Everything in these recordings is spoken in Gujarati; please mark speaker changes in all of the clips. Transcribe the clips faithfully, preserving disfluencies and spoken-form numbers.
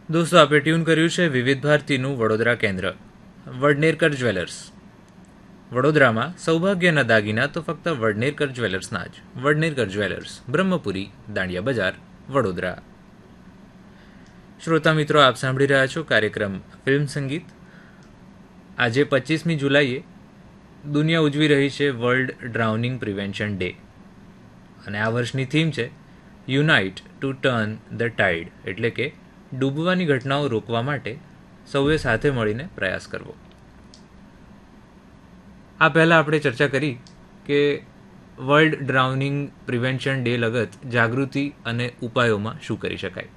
Speaker 1: દોસ્તો, આપણે ટ્યુન કર્યું છે વિવિધ ભારતીનું વડોદરા કેન્દ્ર. વડનેરકર જ્વેલર્સ. વડોદરામાં સૌભાગ્યના દાગીના તો ફક્ત વડનેરકર જ્વેલર્સના જ. વડનેરકર જ્વેલર્સ, બ્રહ્મપુરી, દાંડિયા બજાર, વડોદરા. શ્રોતા મિત્રો, આપ સાંભળી રહ્યા છો કાર્યક્રમ ફિલ્મ સંગીત. આજે પચીસમી જુલાઈએ દુનિયા ઉજવી રહી છે વર્લ્ડ ડ્રાઉનિંગ પ્રિવેન્શન ડે, અને આ વર્ષની થીમ છે unite two turn the tide, એટલે કે ડૂબવાની ઘટનાઓ રોકવા માટે સૌએ સાથે મળીને પ્રયાસ કરવો. આ પહેલાં આપણે ચર્ચા કરી કે વર્લ્ડ ડ્રાઉનિંગ પ્રિવેન્શન ડે લગત જાગૃતિ અને ઉપાયોમાં શું કરી શકાય.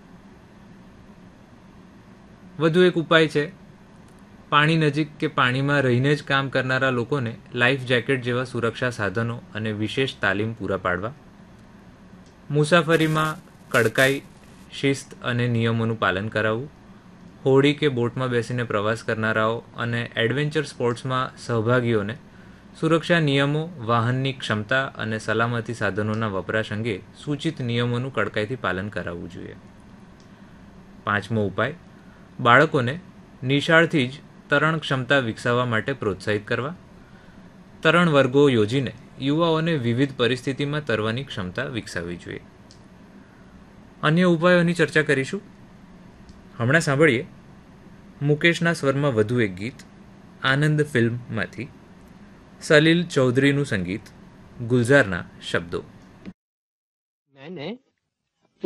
Speaker 1: વધુ એક ઉપાય છે પાણી નજીક કે પાણીમાં રહીને જ કામ કરનારા લોકોને લાઈફ જેકેટ જેવા સુરક્ષા સાધનો અને વિશેષ તાલીમ પૂરા પાડવા. મુસાફરીમાં કડકાઈ, શિસ્ત અને નિયમોનું પાલન કરાવવું. હોડી કે બોટમાં બેસીને પ્રવાસ કરનારાઓ અને એડવેન્ચર સ્પોર્ટ્સમાં સહભાગીઓને સુરક્ષા નિયમો, વાહનની ક્ષમતા અને સલામતી સાધનોના વપરાશ અંગે સૂચિત નિયમોનું કડકાઈથી પાલન કરાવવું જોઈએ. પાંચમો ઉપાય, બાળકોને નિશાળથી જ તરણ ક્ષમતા વિકસાવવા માટે પ્રોત્સાહિત કરવા. તરણ વર્ગો યોજીને યુવાઓને વિવિધ પરિસ્થિતિમાં તરવાની ક્ષમતા વિકસાવવી જોઈએ. અન્ય ઉપાયોની ચર્ચા કરીશું. હમણાં સાંભળીએ મુકેશના સ્વરમાં વધુ એક ગીત, આનંદ ફિલ્મમાંથી. સલીલ ચૌધરીનું સંગીત, ગુલઝારના શબ્દો.
Speaker 2: मैंने